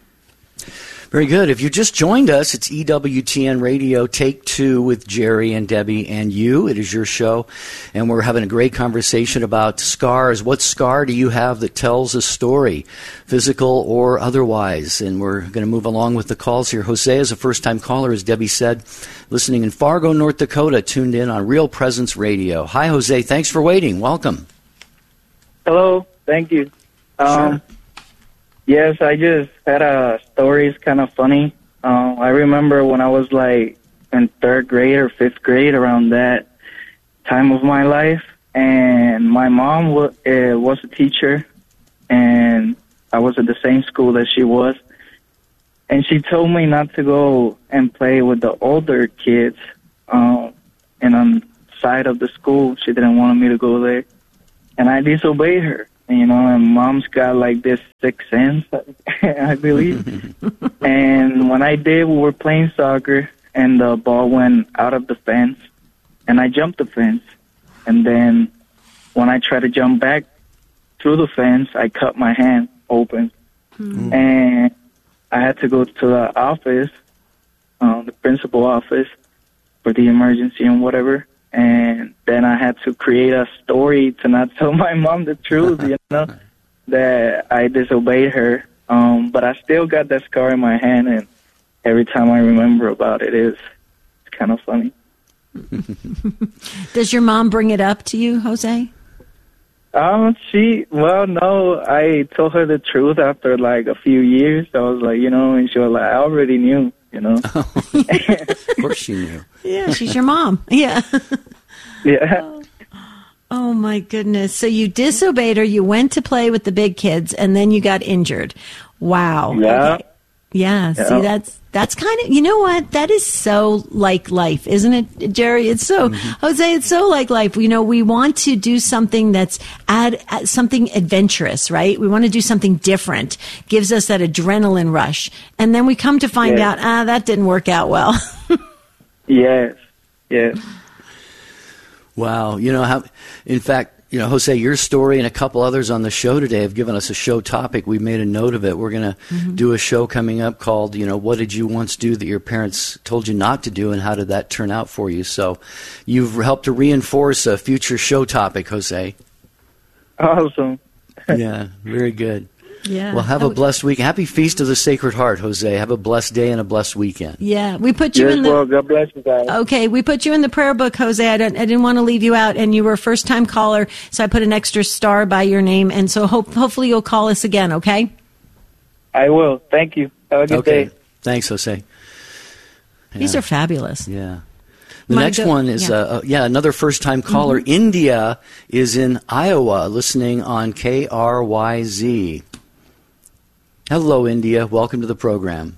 Very good. If you just joined us, it's E W T N Radio Take Two with Jerry and Debbie and you. It is your show, and we're having a great conversation about scars. What scar do you have that tells a story, physical or otherwise? And we're going to move along with the calls here. Jose is a first-time caller, as Debbie said, listening in Fargo, North Dakota, tuned in on Real Presence Radio. Hi, Jose. Thanks for waiting. Welcome. Hello. Thank you. Um, sure. Yes, I just had a story. It's kind of funny. Uh, I remember when I was like in third grade or fifth grade, around that time of my life, and my mom w- uh, was a teacher, and I was at the same school that she was, and she told me not to go and play with the older kids, um, and on the side of the school, she didn't want me to go there, and I disobeyed her. You know, and Mom's got like this sixth sense, I believe. And when I did, we were playing soccer, and the ball went out of the fence, and I jumped the fence. And then when I tried to jump back through the fence, I cut my hand open. Mm. And I had to go to the office, uh, the principal office, for the emergency and whatever. And then I had to create a story to not tell my mom the truth, you know, that I disobeyed her. Um, but I still got that scar in my hand, and every time I remember about it, it's, it's kind of funny. Does your mom bring it up to you, Jose? Um, she, well, no, I told her the truth after like a few years. I was like, you know, and she was like, I already knew, you know. Of course she knew. Yeah, she's your mom. Yeah. Yeah. Oh. Oh, my goodness. So you disobeyed her, you went to play with the big kids, and then you got injured. Wow. Yeah. Okay. Yeah, yeah. See, that's that's kind of, you know what? That is so like life, isn't it, Jerry? It's so, mm-hmm. Jose, it's so like life. You know, we want to do something that's add, add something adventurous, right? We want to do something different. Gives us that adrenaline rush. And then we come to find yes. out, ah, that didn't work out well. Yes, yes. Wow. You know, how, in fact, you know, Jose, your story and a couple others on the show today have given us a show topic. We've made a note of it. We're going to mm-hmm. do a show coming up called, you know, what did you once do that your parents told you not to do, and how did that turn out for you? So you've helped to reinforce a future show topic, Jose. Awesome. Yeah, very good. Yeah. Well, have a blessed week. Happy Feast of the Sacred Heart, Jose. Have a blessed day and a blessed weekend. Yeah, we put you yes, in the. Well, God bless you guys. Okay, we put you in the prayer book, Jose. I, don't, I didn't want to leave you out, and you were a first-time caller, so I put an extra star by your name, and so hope, hopefully you'll call us again. Okay. I will. Thank you. Have a good okay. day. Thanks, Jose. Yeah. These are fabulous. Yeah. The My next go- one is, yeah, uh, yeah another first-time caller. Mm-hmm. India is in Iowa, listening on K R Y Z. Hello, India. Welcome to the program.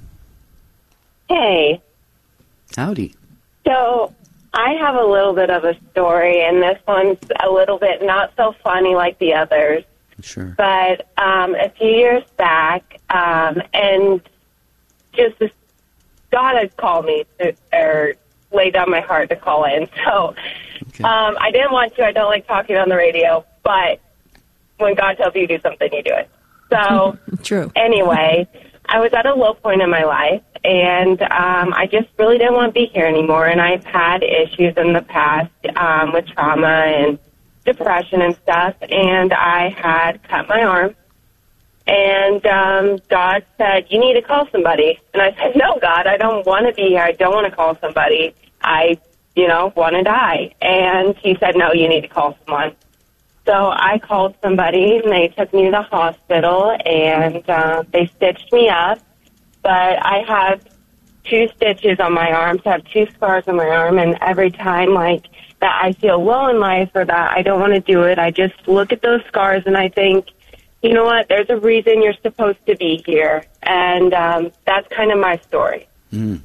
Hey. Howdy. So I have a little bit of a story, and this one's a little bit not so funny like the others. Sure. But um, a few years back, um, and just this, God had called me to, or laid down my heart to call in. So okay. um, I didn't want to. I don't like talking on the radio, but when God tells you to do something, you do it. So true. Anyway, I was at a low point in my life, and um, I just really didn't want to be here anymore. And I've had issues in the past um, with trauma and depression and stuff, and I had cut my arm. And um, God said, you need to call somebody. And I said, no, God, I don't want to be here. I don't want to call somebody. I, you know, want to die. And he said, no, you need to call someone. So I called somebody, and they took me to the hospital, and uh, they stitched me up. But I have two stitches on my arm, so I have two scars on my arm, and every time, like, that I feel low in life or that I don't want to do it, I just look at those scars, and I think, you know what, there's a reason you're supposed to be here. And um, that's kind of my story. Mm.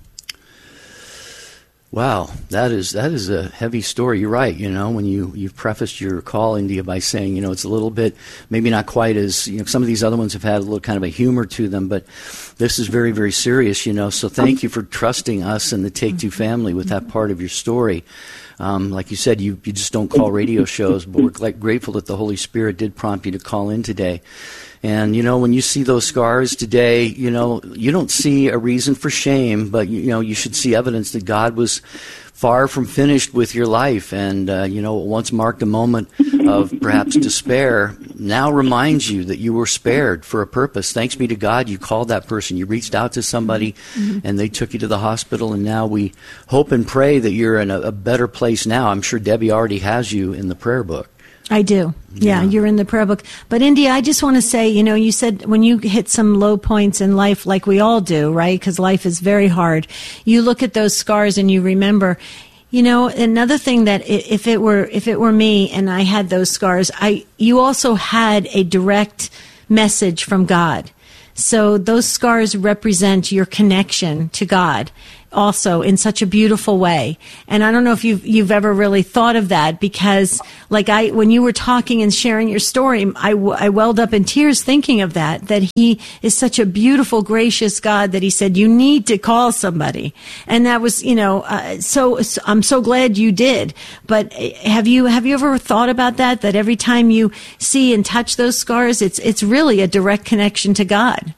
Wow, that is that is a heavy story. You're right. You know, when you you've prefaced your call, India, by saying, you know, it's a little bit, maybe not quite as, you know, some of these other ones have had a little kind of a humor to them, but this is very, very serious. You know, so thank you for trusting us and the Take Two family with that part of your story. Um, like you said, you you just don't call radio shows, but we're like grateful that the Holy Spirit did prompt you to call in today. And, you know, when you see those scars today, you know, you don't see a reason for shame, but, you know, you should see evidence that God was far from finished with your life. And, uh, you know, what once marked a moment of perhaps despair now reminds you that you were spared for a purpose. Thanks be to God, you called that person. You reached out to somebody, mm-hmm. and they took you to the hospital. And now we hope and pray that you're in a, a better place now. I'm sure Debbie already has you in the prayer book. I do. Yeah, yeah, you're in the prayer book. But India, I just want to say, you know, you said when you hit some low points in life, like we all do, right? Because life is very hard. You look at those scars and you remember. You know, another thing that if it were if it were me and I had those scars, I you also had a direct message from God. So those scars represent your connection to God also in such a beautiful way. And I don't know if you've, you've ever really thought of that, because like I, when you were talking and sharing your story, I, I welled up in tears thinking of that, that he is such a beautiful, gracious God that he said, you need to call somebody. And that was, you know, uh, so, so I'm so glad you did. But have you, have you ever thought about that, that every time you see and touch those scars, it's, it's really a direct connection to God?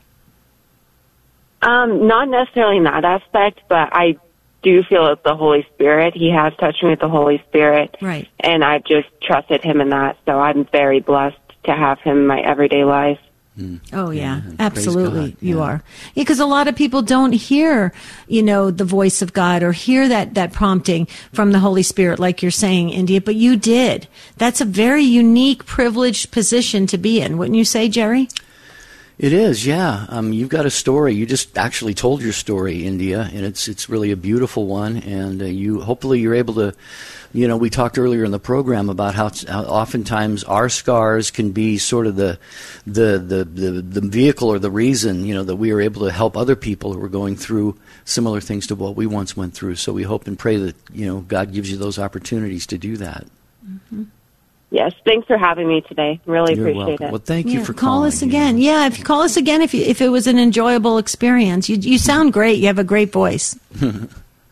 Um, not necessarily in that aspect, but I do feel it's the Holy Spirit. He has touched me with the Holy Spirit. Right. And I've just trusted him in that. So I'm very blessed to have him in my everyday life. Mm. Oh, yeah, yeah. absolutely. God. You yeah. are. Because a lot of people don't hear, you know, the voice of God or hear that, that prompting from the Holy Spirit, like you're saying, India, but you did. That's a very unique, privileged position to be in. Wouldn't you say, Jerry? It is, yeah. Um, you've got a story. You just actually told your story, India, and it's it's really a beautiful one. And uh, you hopefully you're able to, you know, we talked earlier in the program about how, how oftentimes our scars can be sort of the, the the the the vehicle or the reason, you know, that we are able to help other people who are going through similar things to what we once went through. So we hope and pray that, you know, God gives you those opportunities to do that. Mm-hmm. Yes, thanks for having me today. Really You're appreciate welcome. it. Well, thank yeah, you for call calling. us again. Yeah. yeah, if you call us again, if you, if it was an enjoyable experience, you you sound great. You have a great voice. Thanks,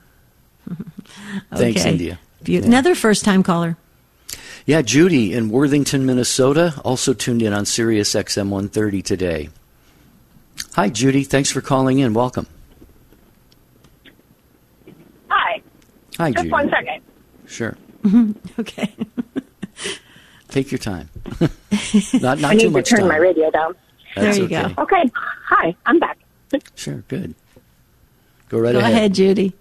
okay. India. Be- Yeah. Another first time caller. Yeah, Judy in Worthington, Minnesota, also tuned in on Sirius X M one thirty today. Hi, Judy. Thanks for calling in. Welcome. Hi. Hi, Just Judy. one second. Sure. Okay. Take your time. not not I need too much to turn time. my radio down. That's there you okay. go. Okay. Hi, I'm back. Sure, good. Go right Go ahead. ahead, Judy.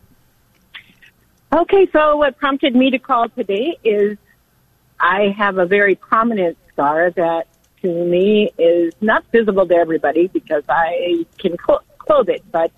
Okay, so what prompted me to call today is I have a very prominent scar that to me is not visible to everybody because I can cl- clothe it, but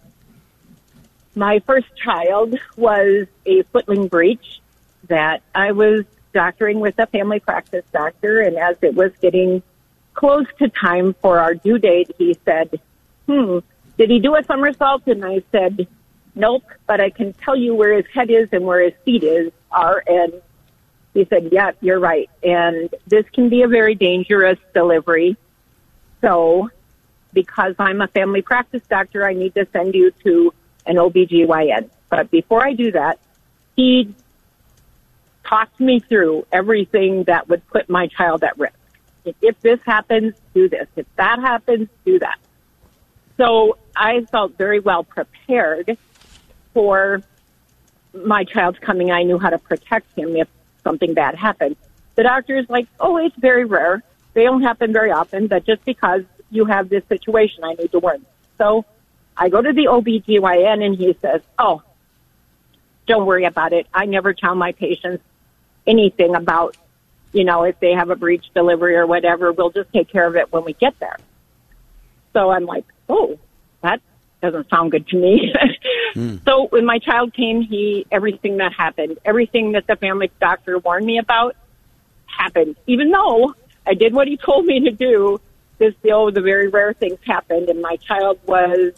my first child was a footling breach that I was doctoring with a family practice doctor, and as it was getting close to time for our due date, he said, hmm, did he do a somersault? And I said, nope, but I can tell you where his head is and where his feet is are. And he said, yeah, you're right. And this can be a very dangerous delivery. So because I'm a family practice doctor, I need to send you to an O B G Y N. But before I do that, he talked me through everything that would put my child at risk. If, if this happens, do this. If that happens, do that. So I felt very well prepared for my child's coming. I knew how to protect him if something bad happened. The doctor is like, oh, it's very rare. They don't happen very often, but just because you have this situation, I need to warn you. So I go to the O B G Y N and he says, oh, don't worry about it. I never tell my patients anything about, you know, if they have a breech delivery or whatever. We'll just take care of it when we get there. So I'm like, oh, that doesn't sound good to me. mm. So when my child came, he, everything that happened, everything that the family doctor warned me about happened. Even though I did what he told me to do, this, oh, the very rare things happened. And my child was,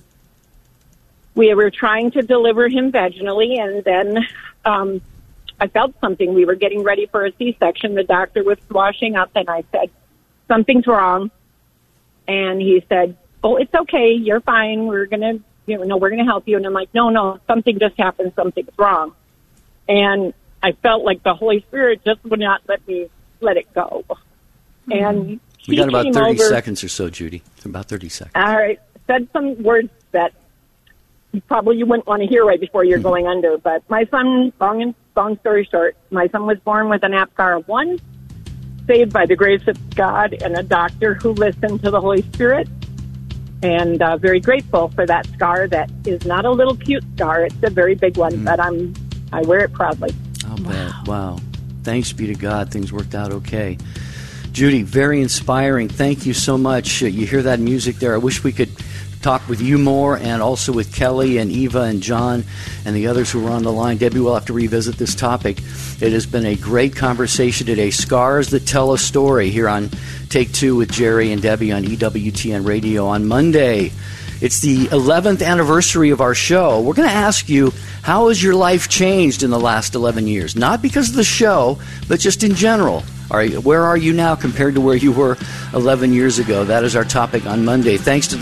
we were trying to deliver him vaginally, and then um, I felt something. We were getting ready for a C-section. The doctor was washing up, and I said, something's wrong. And he said, oh, it's okay. You're fine. We're going to, you know, we're going to help you. And I'm like, no, no, something just happened. Something's wrong. And I felt like the Holy Spirit just would not let me let it go. Mm-hmm. And we got about thirty over, seconds or so, Judy. About thirty seconds. All right. Said some words that probably you wouldn't want to hear right before you're mm-hmm. going under. But my son, long and long story short, my son was born with an APGAR of one, saved by the grace of God and a doctor who listened to the Holy Spirit. And uh, very grateful for that scar. That is not a little cute scar. It's a very big one, mm. but I'm, I wear it proudly. I'll bet. Wow. Thanks be to God. Things worked out okay. Judy, very inspiring. Thank you so much. Uh, you hear that music there. I wish we could talk with you more, and also with Kelly and Eva and John and the others who were on the line. Debbie, we'll have to revisit this topic. It has been a great conversation today. Scars that tell a story here on Take Two with Jerry and Debbie on E W T N Radio on Monday. It's the eleventh anniversary of our show. We're going to ask you, how has your life changed in the last eleven years? Not because of the show, but just in general. Are you, where are you now compared to where you were eleven years ago? That is our topic on Monday. Thanks to the